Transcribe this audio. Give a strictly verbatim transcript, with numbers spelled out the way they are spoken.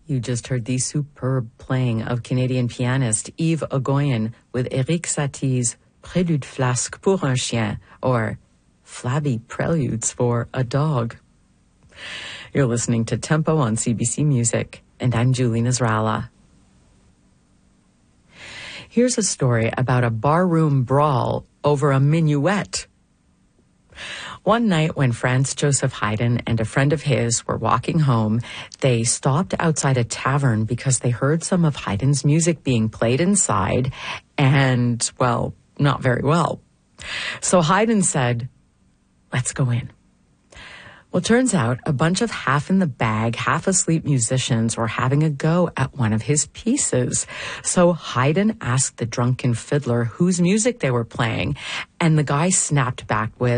You just heard the superb playing of Canadian pianist Yves Ogoyan with Éric Satie's Prélude Flasque pour un chien, or Flabby Preludes for a Dog. You're listening to Tempo on C B C Music, and I'm Julie Nasrallah. Here's a story about a barroom brawl over a minuet. One night when Franz Joseph Haydn and a friend of his were walking home, they stopped outside a tavern because they heard some of Haydn's music being played inside, and, well, not very well. So Haydn said, "Let's go in." Well, turns out a bunch of half-in-the-bag, half-asleep musicians were having a go at one of his pieces. So Haydn asked the drunken fiddler whose music they were playing, and the guy snapped back with,